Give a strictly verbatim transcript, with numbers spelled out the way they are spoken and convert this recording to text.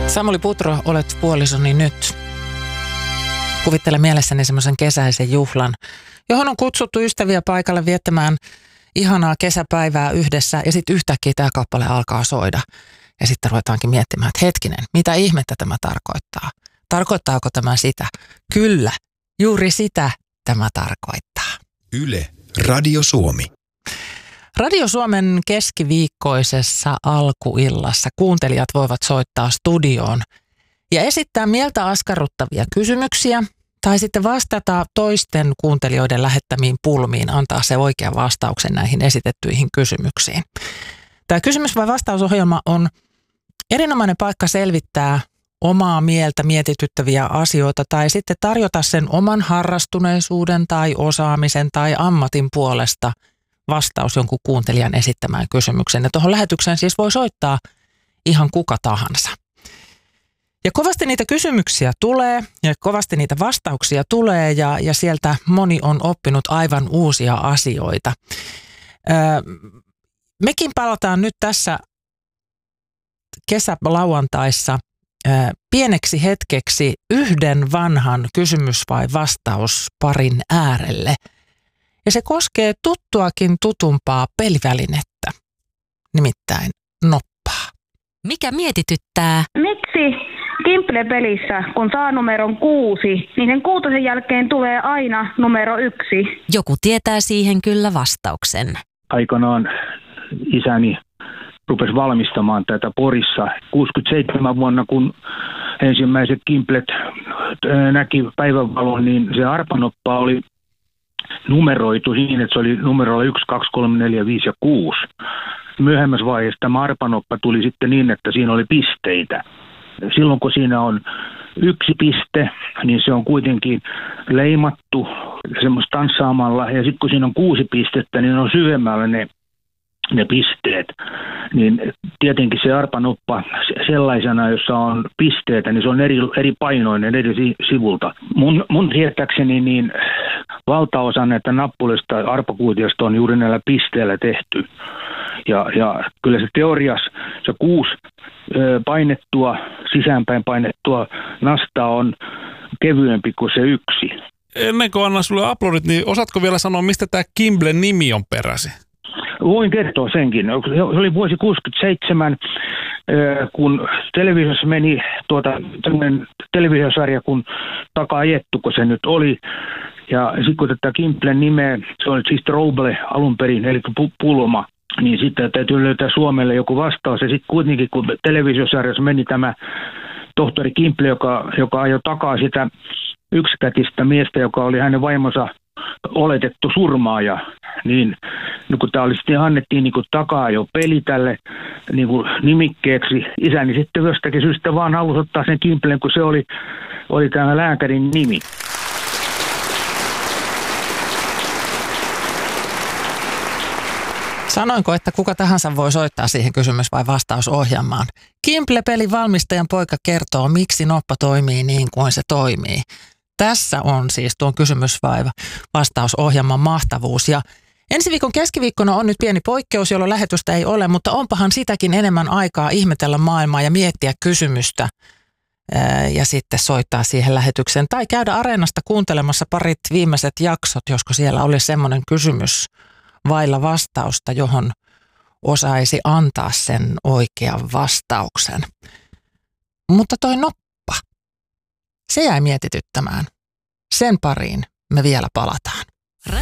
Samuli Putro, olet puolisoni nyt. Kuvittelen mielessäni semmoisen kesäisen juhlan, johon on kutsuttu ystäviä paikalle viettämään ihanaa kesäpäivää yhdessä ja sitten yhtäkkiä tämä kappale alkaa soida. Ja sitten ruvetaankin miettimään, että hetkinen, mitä ihmettä tämä tarkoittaa? Tarkoittaako tämä sitä? Kyllä, juuri sitä tämä tarkoittaa. Yle, Radio Suomi. Radio Suomen keskiviikkoisessa alkuillassa kuuntelijat voivat soittaa studioon ja esittää mieltä askarruttavia kysymyksiä tai sitten vastata toisten kuuntelijoiden lähettämiin pulmiin, antaa se oikea vastauksen näihin esitettyihin kysymyksiin. Tämä kysymys- vai vastausohjelma on erinomainen paikka selvittää omaa mieltä mietityttäviä asioita tai sitten tarjota sen oman harrastuneisuuden tai osaamisen tai ammatin puolesta vastaus jonkun kuuntelijan esittämään kysymykseen. Ja tuohon lähetykseen siis voi soittaa ihan kuka tahansa. Ja kovasti niitä kysymyksiä tulee ja kovasti niitä vastauksia tulee ja, ja sieltä moni on oppinut aivan uusia asioita. Öö, mekin palataan nyt tässä kesälauantaissa öö, pieneksi hetkeksi yhden vanhan kysymys- vai vastausparin äärelle. Ja se koskee tuttuakin tutumpaa pelivälinettä, nimittäin noppaa. Mikä mietityttää? Miksi Kimple-pelissä, kun saa numeron kuusi, niin sen kuutosen jälkeen tulee aina numero yksi? Joku tietää siihen kyllä vastauksen. Aikanaan isäni rupesi valmistamaan tätä Porissa. kuusikymmentäseitsemän vuonna, kun ensimmäiset Kimplet näki päivänvalon, niin se arpanoppa oli numeroitu niin, että se oli numerolla yksi, kaksi, kolme, neljä, viisi ja kuusi. Myöhemmässä vaiheessa tämä arpanoppa tuli sitten niin, että siinä oli pisteitä. Silloin kun siinä on yksi piste, niin se on kuitenkin leimattu semmoista tanssaamalla. Ja sitten kun siinä on kuusi pistettä, niin on syvemmällä ne, ne pisteet. Niin tietenkin se arpanoppa sellaisena, jossa on pisteitä, niin se on eri, eri painoinen eri sivulta. Mun, mun tietääkseni niin valtaosa näitä nappulista tai arpakuutiosta on juuri näillä pisteillä tehty. Ja, ja kyllä se teoriassa se kuusi ö, painettua, sisäänpäin painettua nastaa on kevyempi kuin se yksi. Ennen kuin annan sulle aplodit, niin osaatko vielä sanoa, mistä tämä Kimblen nimi on peräisin? Voin kertoa senkin. Se oli vuosi kuusikymmentäseitsemän, kun televisiossa meni tuota, tämmöinen televisiosarja, kun Taka-ajettu, kun se nyt oli. Ja sitten kun tätä Kimblen nimeä, se oli siis Trouble alun perin, eli pulma, niin sitten täytyy löytää Suomelle joku vastaus. Ja sitten kuitenkin, kun televisiosarjassa meni tämä tohtori Kimble, joka, joka ajoi takaa sitä yksikätistä miestä, joka oli hänen vaimonsa oletettu surmaaja, niin, niin kun tämä oli sitten annettiin niin takaa jo peli tälle niin nimikkeeksi, isäni sitten jostakin syystä vaan halusi ottaa sen Kimblen, kun se oli, oli tämä lääkärin nimi. Sanoinko, että kuka tahansa voi soittaa siihen kysymys- vai vastausohjelmaan? Kimble-pelin valmistajan poika kertoo, miksi noppa toimii niin kuin se toimii. Tässä on siis tuon kysymys- vai vastausohjelman mahtavuus. Ja ensi viikon keskiviikkona on nyt pieni poikkeus, jolloin lähetystä ei ole, mutta onpahan sitäkin enemmän aikaa ihmetellä maailmaa ja miettiä kysymystä ja sitten soittaa siihen lähetykseen. Tai käydä Areenasta kuuntelemassa parit viimeiset jaksot, josko siellä oli semmoinen kysymys vailla vastausta, johon osaisi antaa sen oikean vastauksen. Mutta toi noppa, se jäi mietityttämään. Sen pariin me vielä palataan.